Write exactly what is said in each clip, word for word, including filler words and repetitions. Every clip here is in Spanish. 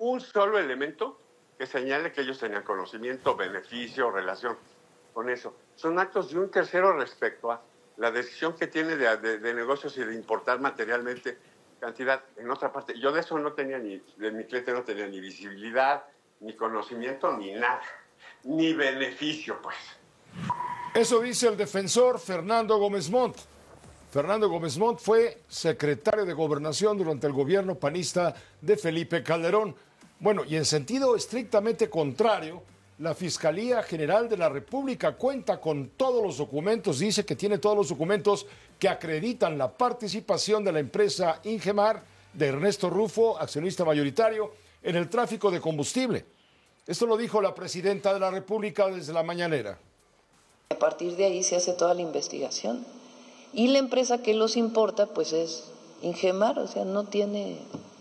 un solo elemento que señale que ellos tenían conocimiento, beneficio, relación con eso. Son actos de un tercero respecto a la decisión que tiene de, de, de negocios y de importar materialmente cantidad. En otra parte, yo de eso no tenía ni, de mi cliente no tenía ni visibilidad, ni conocimiento, ni nada, ni beneficio, pues. Eso dice el defensor Fernando Gómez Montt. Fernando Gómez Montt fue secretario de Gobernación durante el gobierno panista de Felipe Calderón. Bueno, y en sentido estrictamente contrario, la Fiscalía General de la República cuenta con todos los documentos, dice que tiene todos los documentos que acreditan la participación de la empresa Ingemar, de Ernesto Rufo, accionista mayoritario, en el tráfico de combustible. Esto lo dijo la presidenta de la República desde la mañanera. A partir de ahí se hace toda la investigación. Y la empresa que los importa, pues es Ingemar, o sea, no tiene,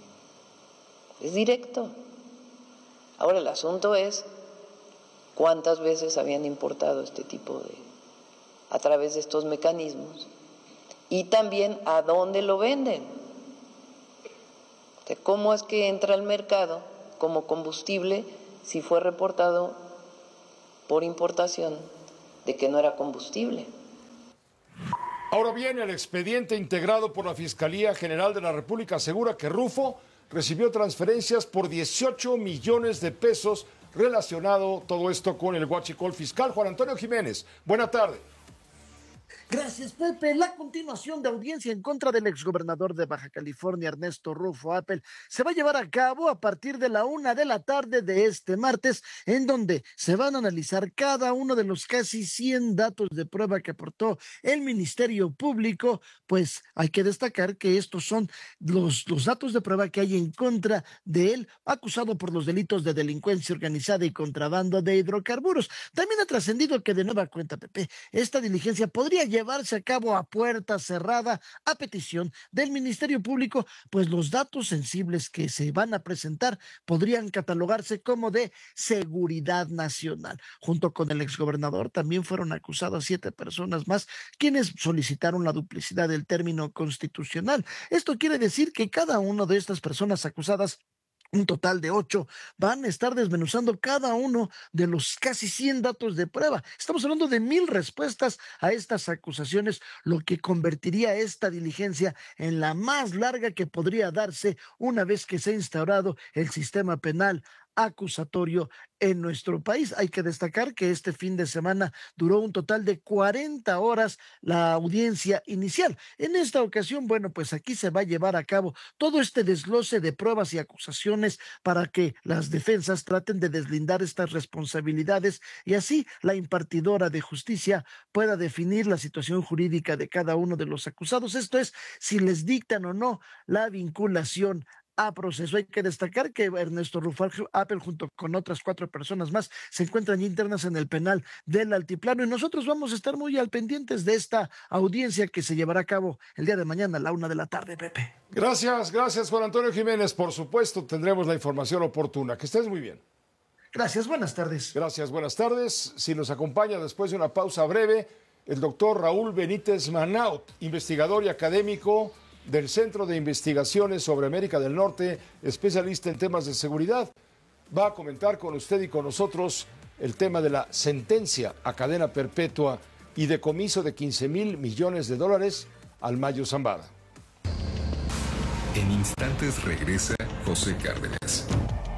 es directo. Ahora el asunto es cuántas veces habían importado este tipo de, a través de estos mecanismos, y también a dónde lo venden. O sea, cómo es que entra al mercado como combustible si fue reportado por importación de que no era combustible. Ahora bien, el expediente integrado por la Fiscalía General de la República asegura que Rufo recibió transferencias por dieciocho millones de pesos relacionado todo esto con el huachicol fiscal. Juan Antonio Jiménez, buena tarde. Gracias, Pepe. La continuación de audiencia en contra del exgobernador de Baja California, Ernesto Rufo Appel, se va a llevar a cabo a partir de la una de la tarde de este martes, en donde se van a analizar cada uno de los casi cien datos de prueba que aportó el Ministerio Público. Pues hay que destacar que estos son los, los datos de prueba que hay en contra de él, acusado por los delitos de delincuencia organizada y contrabando de hidrocarburos. También ha trascendido que, de nueva cuenta, Pepe, esta diligencia podría llevarse a cabo a puerta cerrada a petición del Ministerio Público, pues los datos sensibles que se van a presentar podrían catalogarse como de seguridad nacional. Junto con el exgobernador también fueron acusadas siete personas más, quienes solicitaron la duplicidad del término constitucional. Esto quiere decir que cada una de estas personas acusadas, un total de ocho, van a estar desmenuzando cada uno de los casi cien datos de prueba. Estamos hablando de mil respuestas a estas acusaciones, lo que convertiría esta diligencia en la más larga que podría darse una vez que se ha instaurado el sistema penal acusatorio en nuestro país. Hay que destacar que este fin de semana duró un total de cuarenta horas la audiencia inicial. En esta ocasión, bueno, pues aquí se va a llevar a cabo todo este desglose de pruebas y acusaciones para que las defensas traten de deslindar estas responsabilidades y así la impartidora de justicia pueda definir la situación jurídica de cada uno de los acusados. Esto es, si les dictan o no la vinculación a proceso. Hay que destacar que Ernesto Rufo Appel, junto con otras cuatro personas más, se encuentran internas en el penal del Altiplano, y nosotros vamos a estar muy al pendientes de esta audiencia que se llevará a cabo el día de mañana a la una de la tarde, Pepe. Gracias, gracias Juan Antonio Jiménez. Por supuesto, tendremos la información oportuna. Que estés muy bien. Gracias, buenas tardes. Gracias, buenas tardes. Si nos acompaña después de una pausa breve, el doctor Raúl Benítez Manaut, investigador y académico del Centro de Investigaciones sobre América del Norte, especialista en temas de seguridad, va a comentar con usted y con nosotros el tema de la sentencia a cadena perpetua y decomiso de quince mil millones de dólares al Mayo Zambada. En instantes regresa José Cárdenas.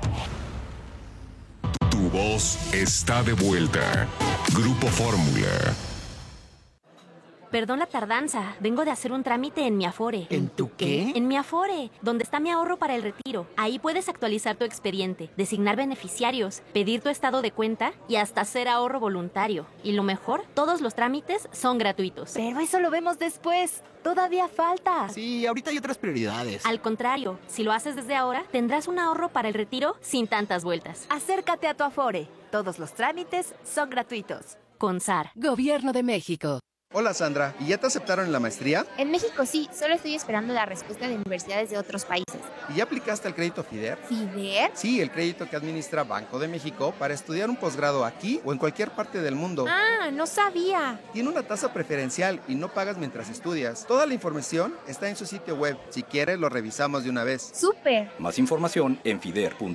Tu voz está de vuelta. Grupo Fórmula. Perdón la tardanza, vengo de hacer un trámite en mi Afore. ¿En tu qué? En mi Afore, donde está mi ahorro para el retiro. Ahí puedes actualizar tu expediente, designar beneficiarios, pedir tu estado de cuenta y hasta hacer ahorro voluntario. Y lo mejor, todos los trámites son gratuitos. Pero eso lo vemos después. Todavía falta. Sí, ahorita hay otras prioridades. Al contrario, si lo haces desde ahora, tendrás un ahorro para el retiro sin tantas vueltas. Acércate a tu Afore. Todos los trámites son gratuitos. Con S A R. Gobierno de México. Hola Sandra, ¿y ya te aceptaron en la maestría? En México sí, solo estoy esperando la respuesta de universidades de otros países. ¿Y ya aplicaste al crédito FIDER? ¿FIDER? Sí, el crédito que administra Banco de México para estudiar un posgrado aquí o en cualquier parte del mundo. Ah, no sabía. Tiene una tasa preferencial y no pagas mientras estudias. Toda la información está en su sitio web. Si quieres, lo revisamos de una vez. ¡Súper! Más información en fider punto